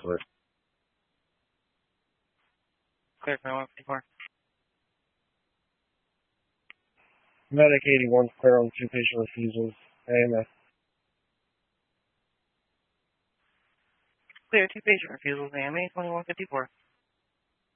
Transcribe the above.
for it. Clear 2154. Medic 81 clear on 2 patient refusals. AMS. Clear 2 patient refusals, AMA 2154.